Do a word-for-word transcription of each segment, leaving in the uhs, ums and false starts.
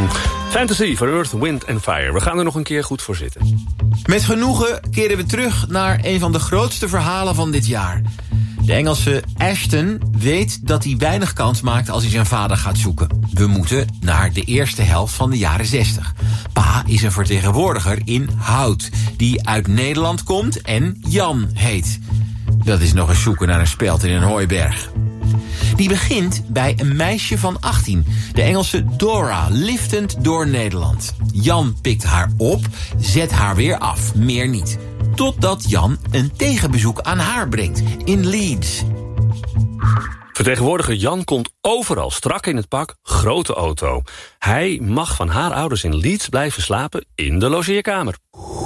Fantasy voor Earth, Wind and Fire. We gaan er nog een keer goed voor zitten. Met genoegen keren we terug naar een van de grootste verhalen van dit jaar. De Engelse Ashton weet dat hij weinig kans maakt als hij zijn vader gaat zoeken. We moeten naar de eerste helft van de jaren zestig. Pa is een vertegenwoordiger in Hout, die uit Nederland komt en Jan heet. Dat is nog eens zoeken naar een speld in een hooiberg. Die begint bij een meisje van achttien, de Engelse Dora, liftend door Nederland. Jan pikt haar op, zet haar weer af, meer niet. Totdat Jan een tegenbezoek aan haar brengt, in Leeds. Vertegenwoordiger Jan komt overal, strak in het pak, grote auto. Hij mag van haar ouders in Leeds blijven slapen in de logeerkamer.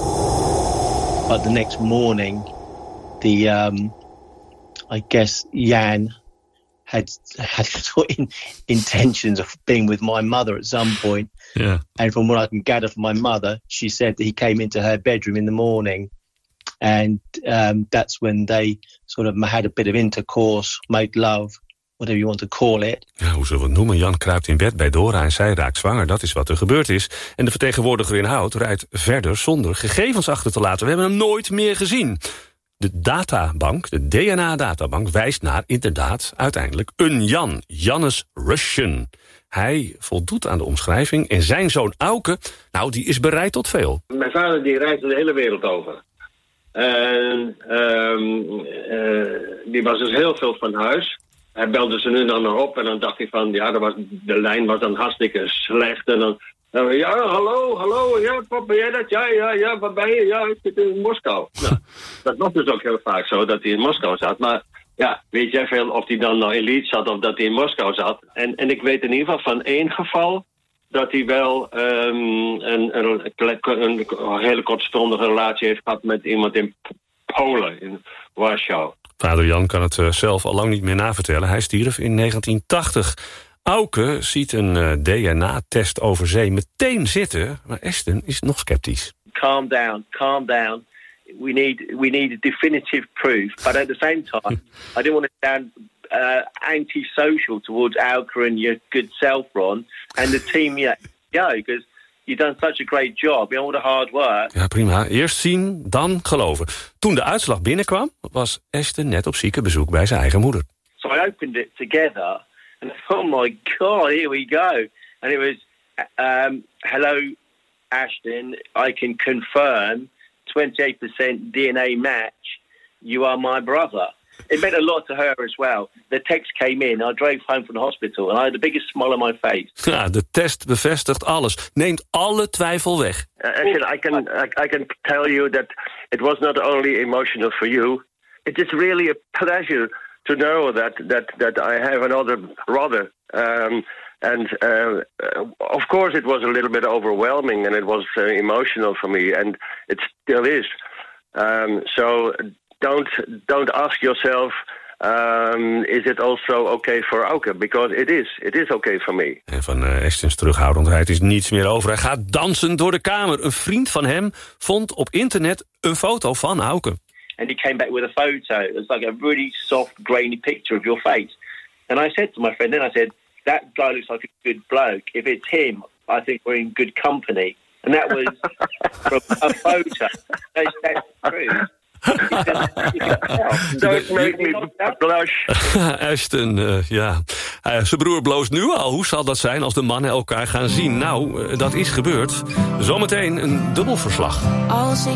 But the next morning, the, um, I guess Jan had had sort of in, intentions of being with my mother at some point. Yeah. And from what I can gather from my mother, she said that he came into her bedroom in the morning. And um, that's when they sort of had a bit of intercourse, made love, whatever you want to call it. Ja, hoe zullen we het noemen? Jan kruipt in bed bij Dora en zij raakt zwanger. Dat is wat er gebeurd is. En de vertegenwoordiger in Hout rijdt verder zonder gegevens achter te laten. We hebben hem nooit meer gezien. De databank, de D N A-databank, wijst naar inderdaad uiteindelijk een Jan. Jannes Russian. Hij voldoet aan de omschrijving en zijn zoon Auke, nou, die is bereid tot veel. Mijn vader die reisde de hele wereld over. En um, uh, die was dus heel veel van huis. Hij belde ze nu dan nog op en dan dacht hij van, ja, dat was, de lijn was dan hartstikke slecht. En dan, uh, ja, hallo, hallo, ja, pap, ben jij dat? Ja, ja, ja, waar ben je? Ja, ik zit in Moskou. Nou, dat was dus ook heel vaak zo, dat hij in Moskou zat. Maar ja, weet jij veel of hij dan nog in Leeds zat of dat hij in Moskou zat? En, en ik weet in ieder geval van één geval dat hij wel um, een, een, een, een hele kortstondige relatie heeft gehad met iemand in Polen, in Warschau. Vader Jan kan het uh, zelf al lang niet meer navertellen. Hij stierf in negentien tachtig. Auke ziet een uh, D N A-test over zee meteen zitten, maar Ashton is nog sceptisch. Calm down, calm down. We need we need a definitive proof, but at the same time, I don't want to sound uh, anti-social towards Auke and your good self, Ron, and the team. Yeah, yeah, because you've done such a great job, all the hard work. Ja, prima. Eerst zien, dan geloven. Toen de uitslag binnenkwam, was Ashton net op ziekenbezoek bij zijn eigen moeder. So I opened it together, and oh my God, here we go. And it was, um, hello, Ashton, I can confirm twenty-eight percent D N A match. You are my brother. It meant a lot to her as well. The text came in. I drove home from the hospital and I had the biggest smile on my face. Ja, de test bevestigt alles. Neemt alle twijfel weg. Uh, actually, I can I, I can tell you that it was not only emotional for you. It is really a pleasure to know that that that I have another brother. Um, and uh, of course, it was a little bit overwhelming and it was uh, emotional for me, and it still is. Um, so. Don't don't ask yourself, um, is it also okay for Auke? Because it is. It is okay for me. En van uh, Ashtons terughoudendheid is niets meer over. Hij gaat dansen door de kamer. Een vriend van hem vond op internet een foto van Auke. And he came back with a photo. It was like a really soft, grainy picture of your face. And I said to my friend, then I said, that guy looks like a good bloke. If it's him, I think we're in good company. And that was from a photo. That's, that's true. Don't make me blush. Ashton, uh, ja. Uh, zijn broer bloost nu al. Hoe zal dat zijn als de mannen elkaar gaan zien? Nou, uh, dat is gebeurd. Zometeen een dubbelverslag. Als ik